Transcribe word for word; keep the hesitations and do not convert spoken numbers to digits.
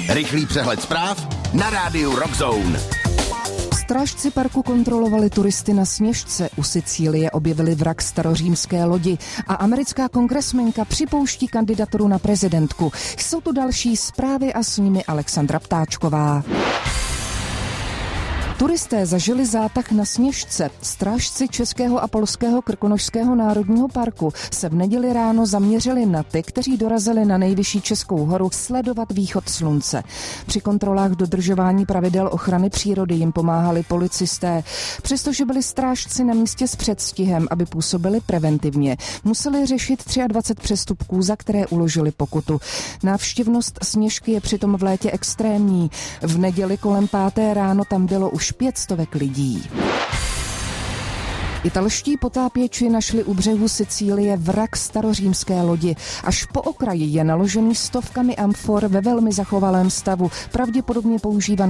Rychlý přehled zpráv na rádiu Rock Zone. Strážci parku kontrolovali turisty na Sněžce. U Sicílie objevili vrak starořímské lodi a americká kongresmenka připouští kandidaturu na prezidentku. Jsou tu další zprávy a s nimi Alexandra Ptáčková. Turisté zažili zátah na Sněžce. Strážci Českého a Polského krkonošského národního parku se v neděli ráno zaměřili na ty, kteří dorazili na nejvyšší českou horu sledovat východ slunce. Při kontrolách dodržování pravidel ochrany přírody jim pomáhali policisté. Přestože byli strážci na místě s předstihem, aby působili preventivně, museli řešit dvacet tři přestupků, za které uložili pokutu. Návštěvnost Sněžky je přitom v létě extrémní. V neděli kolem páté ráno tam bylo už pět stovek lidí. Italští potápěči našli u břehu Sicílie vrak starořímské lodi. Až po okraji je naložený stovkami amfor ve velmi zachovalém stavu, pravděpodobně používaný